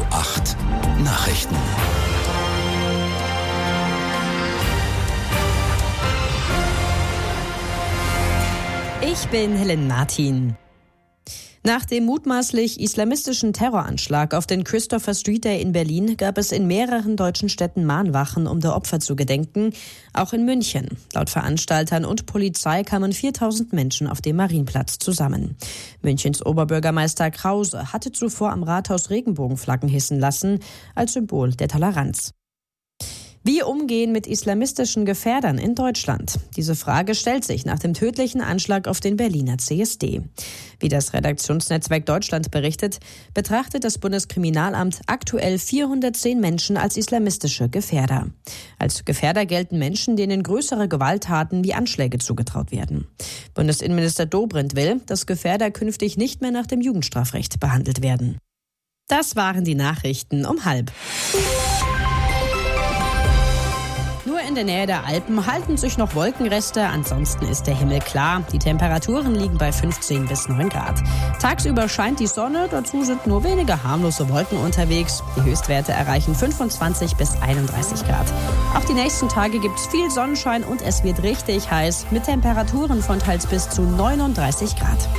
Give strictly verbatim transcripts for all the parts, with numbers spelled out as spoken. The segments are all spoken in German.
acht Nachrichten. Ich bin Helen Martin. Nach dem mutmaßlich islamistischen Terroranschlag auf den Christopher Street Day in Berlin gab es in mehreren deutschen Städten Mahnwachen, um der Opfer zu gedenken, auch in München. Laut Veranstaltern und Polizei kamen viertausend Menschen auf dem Marienplatz zusammen. Münchens Oberbürgermeister Krause hatte zuvor am Rathaus Regenbogenflaggen hissen lassen, als Symbol der Toleranz. Wie umgehen mit islamistischen Gefährdern in Deutschland? Diese Frage stellt sich nach dem tödlichen Anschlag auf den Berliner C S D. Wie das Redaktionsnetzwerk Deutschland berichtet, betrachtet das Bundeskriminalamt aktuell vierhundertzehn Menschen als islamistische Gefährder. Als Gefährder gelten Menschen, denen größere Gewalttaten wie Anschläge zugetraut werden. Bundesinnenminister Dobrindt will, dass Gefährder künftig nicht mehr nach dem Jugendstrafrecht behandelt werden. Das waren die Nachrichten um halb. Nur in der Nähe der Alpen halten sich noch Wolkenreste, ansonsten ist der Himmel klar. Die Temperaturen liegen bei fünfzehn bis neun Grad. Tagsüber scheint die Sonne, dazu sind nur wenige harmlose Wolken unterwegs. Die Höchstwerte erreichen fünfundzwanzig bis einunddreißig Grad. Auch die nächsten Tage gibt es viel Sonnenschein und es wird richtig heiß mit Temperaturen von teils bis zu neununddreißig Grad.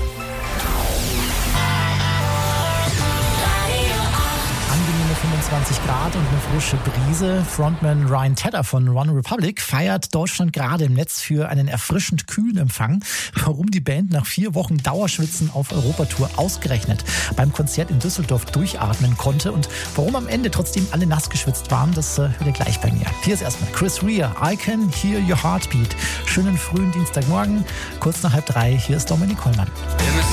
fünfundzwanzig Grad und eine frische Brise. Frontman Ryan Tedder von One Republic feiert Deutschland gerade im Netz für einen erfrischend kühlen Empfang. Warum die Band nach vier Wochen Dauerschwitzen auf Europatour ausgerechnet beim Konzert in Düsseldorf durchatmen konnte und warum am Ende trotzdem alle nass geschwitzt waren, das äh, hört ihr gleich bei mir. Hier ist erstmal Chris Rea, I Can Hear Your Heartbeat. Schönen frühen Dienstagmorgen, kurz nach halb drei. Hier ist Dominik Hollmann.